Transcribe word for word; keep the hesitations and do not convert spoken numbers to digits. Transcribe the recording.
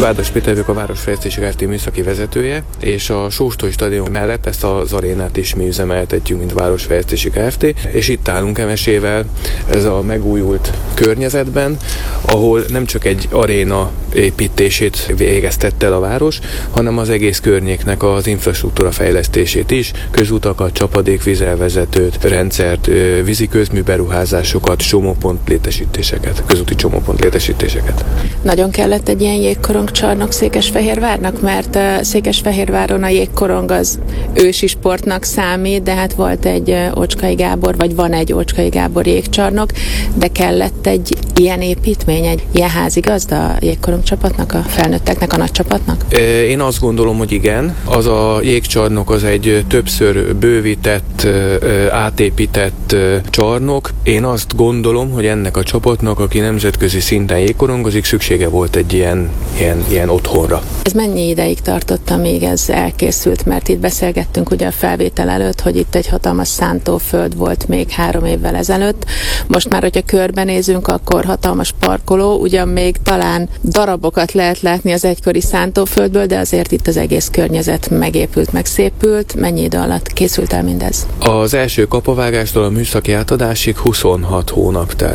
Várdas Péter vagyok, a Városfejlesztési Kft. Műszaki vezetője, és a Sóstony stadion mellett ezt az arénát is mi üzemeltetjük, mint Városfejlesztési Kft. És itt állunk emesével ez a megújult környezetben, ahol nem csak egy aréna építését végeztette el a város, hanem az egész környéknek az infrastruktúra fejlesztését is, közutakat, csapadékvízelvezetőt, rendszert, vízi közműberuházásokat, csomópont létesítéseket, közúti csomópont létesítéseket. Nagyon kellett egy ilyen jégkorongcsarnok Székesfehérvárnak, mert Székesfehérváron a jégkorong az ősi sportnak számít, de hát volt egy Ócskai Gábor, vagy van egy Ócskai Gábor jégcsarnok, de kellett egy ilyen építmény, egy ilyen házigazda a jégkorongcsapatnak, a felnőtteknek, a nagy csapatnak? Én azt gondolom, hogy igen. Az a jégcsarnok az egy többször bővített, átépített csarnok. Én azt gondolom, hogy ennek a csapatnak, aki nemzetközi szinten jégkorongozik, szüksége volt egy ilyen, ilyen, ilyen otthonra. Ez mennyi ideig tartott, amíg ez elkészült? Mert itt beszélgettünk ugye a felvétel előtt, hogy itt egy hatalmas szántóföld volt még három évvel ezelőtt. Most már, hogyha körbenézünk, akkor hatalmas parkoló, ugyan még talán darabokat lehet látni az egykori szántóföldből, de azért itt az egész környezet megépült, megszépült. Mennyi idő alatt készült el mindez? Az első kapavágástól a műszaki átadásig huszonhat hónap telt.